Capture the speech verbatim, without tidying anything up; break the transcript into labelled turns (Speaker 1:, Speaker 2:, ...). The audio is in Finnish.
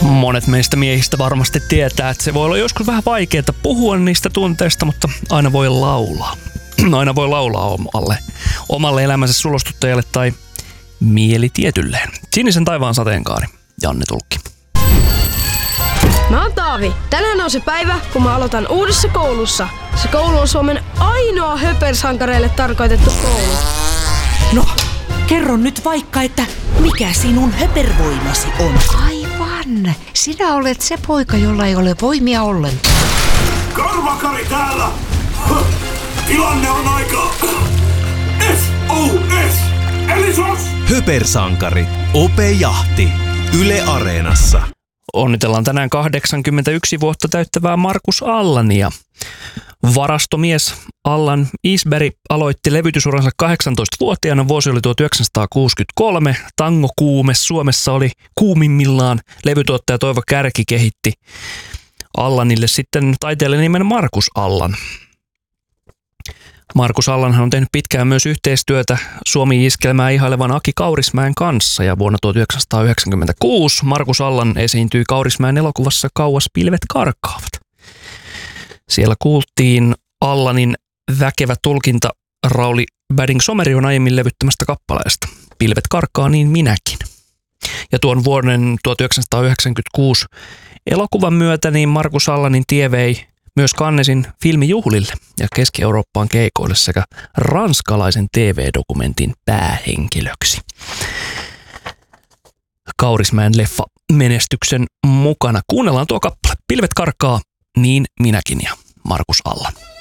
Speaker 1: Monet meistä miehistä varmasti tietää, että se voi olla joskus vähän vaikeaa puhua niistä tunteista, mutta aina voi laulaa. Aina voi laulaa omalle, omalle elämänsä sulostuttajalle tai mielitietylleen. Sinisen taivaan sateenkaari, Janne Tulkki.
Speaker 2: Mä oon Taavi. Tänään on se päivä, kun mä aloitan uudessa koulussa. Se koulu on Suomen ainoa höpersankareille tarkoitettu koulu.
Speaker 3: No, kerro nyt vaikka, että mikä sinun höpervoimasi on?
Speaker 4: Aivan. Sinä olet se poika, jolla ei ole voimia ollenkaan.
Speaker 5: Karvakari täällä! Tilanne on aika... S O S! Eli sos!
Speaker 6: Höpersankari. Ope Jahti. Yle Areenassa.
Speaker 1: Onnitellaan tänään kahdeksankymmentäyksi vuotta täyttävää Markus Allania. Varastomies Allan Isberg aloitti levytysuransa kahdeksantoistavuotiaana. Vuosi oli tuhatyhdeksänsataakuusikymmentäkolme. Tangokuume Suomessa oli kuumimmillaan. Levytuottaja Toivo Kärki kehitti Allanille sitten taiteilijan nimen Markus Allan. Markus Allanhan on tehnyt pitkään myös yhteistyötä Suomi-iskelmää ihailevan Aki Kaurismäen kanssa, ja vuonna tuhatyhdeksänsataayhdeksänkymmentäkuusi Markus Allan esiintyi Kaurismäen elokuvassa Kauas pilvet karkaavat. Siellä kuultiin Allanin väkevä tulkinta Rauli Bading-Somerion aiemmin levyttämästä kappaleesta Pilvet karkaa niin minäkin. Ja tuon vuoden tuhatyhdeksänsataayhdeksänkymmentäkuusi elokuvan myötä niin Markus Allanin tie vei myös Cannesin filmijuhlille ja Keski-Eurooppaan keikoille sekä ranskalaisen T V-dokumentin päähenkilöksi. Kaurismäen leffa menestyksen mukana. Kuunnellaan tuo kappale. Pilvet karkaa, niin minäkin, ja Markus Allan.